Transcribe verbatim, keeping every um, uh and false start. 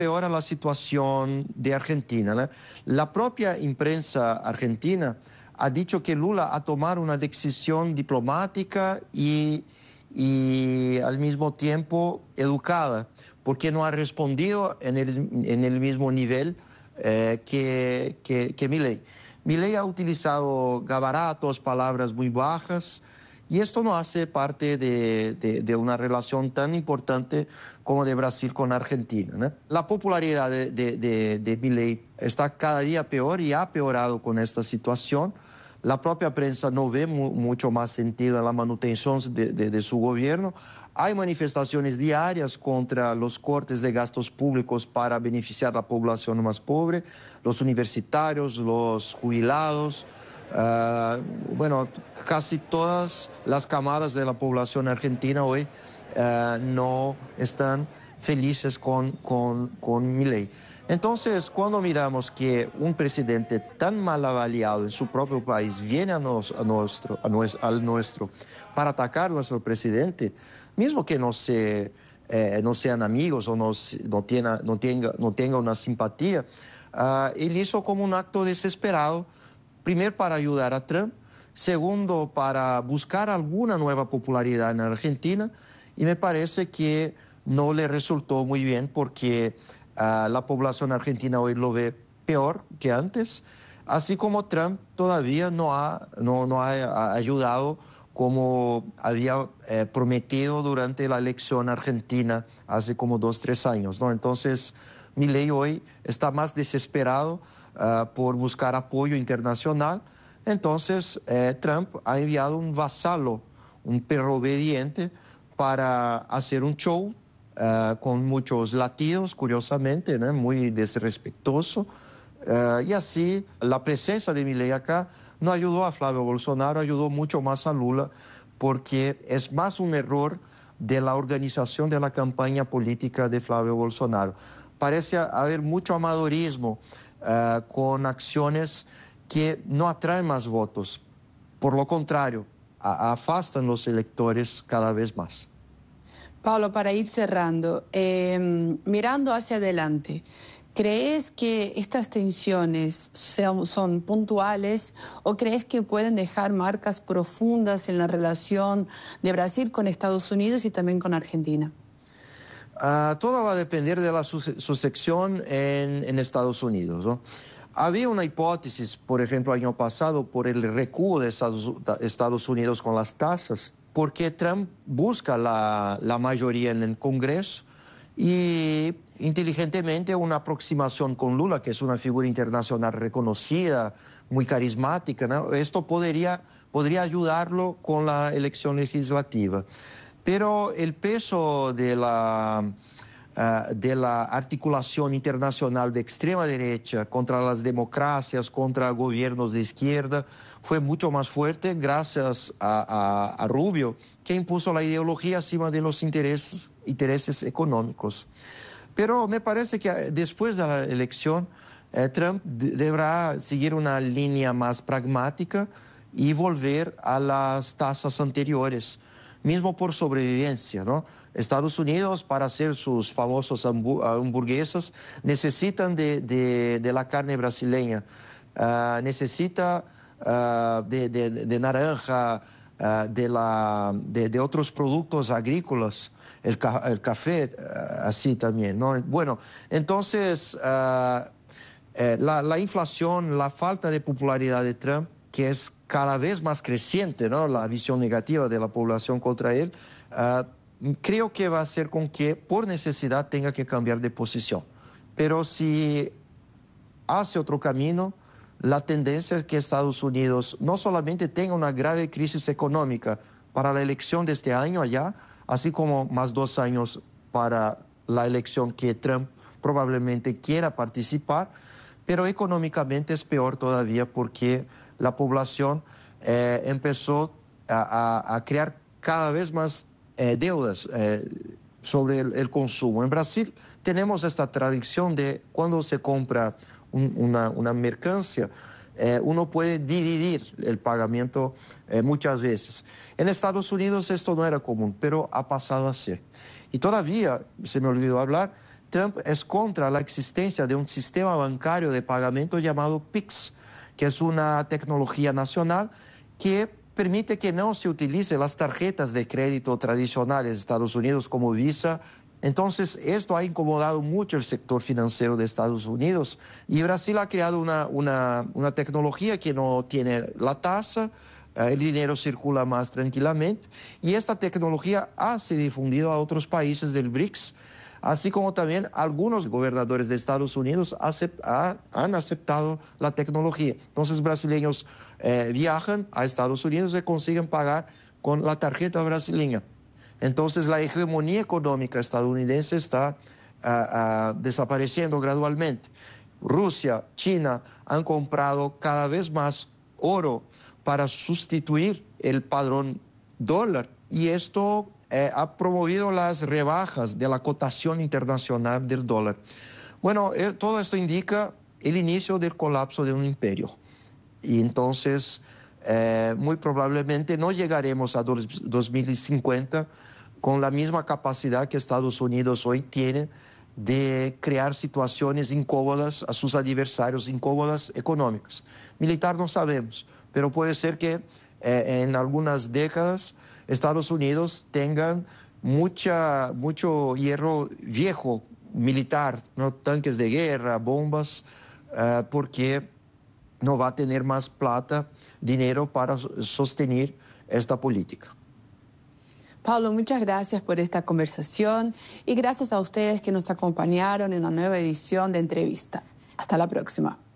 Peora la situación de Argentina, ¿no? La propia prensa argentina ha dicho que Lula ha tomado una decisión diplomática y, y al mismo tiempo educada, porque no ha respondido en el, en el mismo nivel eh, que, que, que Milei. Milei ha utilizado gabaratos, palabras muy bajas, y esto no hace parte de, de, de una relación tan importante como de Brasil con Argentina, ¿no? La popularidad de, de, de, de Milei está cada día peor y ha peorado con esta situación. La propia prensa no ve mu mucho más sentido en la manutención de, de, de su gobierno. Hay manifestaciones diarias contra los cortes de gastos públicos para beneficiar a la población más pobre, los universitarios, los jubilados. Uh, bueno, casi todas las camadas de la población argentina hoy uh, no están felices con, con, con Milei. Entonces, cuando miramos que un presidente tan mal avaliado en su propio país viene a, nos, a nuestro, a nuestro, al nuestro para atacar a nuestro presidente, mismo que no, se, eh, no sean amigos o no, no, tiene, no, tenga, no tenga una simpatía, uh, él hizo como un acto desesperado. Primero, para ayudar a Trump. Segundo, para buscar alguna nueva popularidad en Argentina. Y me parece que no le resultó muy bien porque uh, la población argentina hoy lo ve peor que antes. Así como Trump todavía no ha, no, no ha ayudado como había eh, prometido durante la elección argentina hace como dos, tres años, ¿no? Entonces, Milei hoy está más desesperado Uh, por buscar apoyo internacional. Entonces, eh, Trump ha enviado un vasalo, un perro obediente, para hacer un show uh, con muchos latidos, curiosamente, ¿no? Muy desrespetuoso. Uh, y así, la presencia de Milei acá no ayudó a Flavio Bolsonaro, ayudó mucho más a Lula, porque es más un error de la organización de la campaña política de Flavio Bolsonaro. Parece haber mucho amadorismo Uh, con acciones que no atraen más votos. Por lo contrario, a, afastan los electores cada vez más. Paulo, para ir cerrando, eh, mirando hacia adelante, ¿crees que estas tensiones son, son puntuales o crees que pueden dejar marcas profundas en la relación de Brasil con Estados Unidos y también con Argentina? Uh, todo va a depender de la sucesión en, en Estados Unidos, ¿no? Había una hipótesis, por ejemplo, el año pasado, por el recuo de Estados, Estados Unidos con las tasas, porque Trump busca la, la mayoría en el Congreso y inteligentemente una aproximación con Lula, que es una figura internacional reconocida, muy carismática, ¿no? Esto podría, podría ayudarlo con la elección legislativa. Pero el peso de la, uh, de la articulación internacional de extrema derecha contra las democracias, contra gobiernos de izquierda, fue mucho más fuerte gracias a, a, a Rubio, que impuso la ideología encima de los intereses, intereses económicos. Pero me parece que después de la elección, eh, Trump de deberá seguir una línea más pragmática y volver a las tasas anteriores, mismo por sobrevivencia, ¿no? Estados Unidos, para hacer sus famosos hamburguesas, necesitan de, de, de la carne brasileña, uh, necesita uh, de, de, de naranja, uh, de, la, de, de otros productos agrícolas, el, ca el café, uh, así también, ¿no? Bueno, entonces, uh, eh, la, la inflación, la falta de popularidad de Trump, que es cada vez más creciente, ¿no? La visión negativa de la población contra él, uh, creo que va a hacer con que por necesidad tenga que cambiar de posición. Pero si hace otro camino, la tendencia es que Estados Unidos no solamente tenga una grave crisis económica para la elección de este año allá, así como más dos años para la elección que Trump probablemente quiera participar, pero económicamente es peor todavía porque la población eh, empezó a, a, a crear cada vez más eh, deudas eh, sobre el, el consumo. En Brasil tenemos esta tradición de cuando se compra un, una, una mercancía, eh, uno puede dividir el pagamento eh, muchas veces. En Estados Unidos esto no era común, pero ha pasado a ser. Y todavía, se me olvidó hablar, Trump es contra la existencia de un sistema bancario de pagamento llamado P I X, que es una tecnología nacional que permite que no se utilicen las tarjetas de crédito tradicionales de Estados Unidos como Visa. Entonces, esto ha incomodado mucho el sector financiero de Estados Unidos y Brasil ha creado una, una, una tecnología que no tiene la tasa, el dinero circula más tranquilamente y esta tecnología ha sido difundida a otros países del B R I C S, así como también algunos gobernadores de Estados Unidos acept, ha, han aceptado la tecnología. Entonces, brasileños eh, viajan a Estados Unidos y consiguen pagar con la tarjeta brasileña. Entonces, la hegemonía económica estadounidense está uh, uh, desapareciendo gradualmente. Rusia, China han comprado cada vez más oro para sustituir el padrón dólar y esto eh, ha promovido las rebajas de la cotación internacional del dólar. Bueno, eh, todo esto indica el inicio del colapso de un imperio y entonces eh, muy probablemente no llegaremos a dos mil cincuenta con la misma capacidad que Estados Unidos hoy tiene de crear situaciones incómodas a sus adversarios, incómodas económicas. Militar no sabemos, pero puede ser que eh, en algunas décadas Estados Unidos tengan mucha, mucho hierro viejo militar, ¿no? Tanques de guerra, bombas, eh, porque no va a tener más plata, dinero para sostener esta política. Paulo, muchas gracias por esta conversación y gracias a ustedes que nos acompañaron en una nueva edición de Entrevista. Hasta la próxima.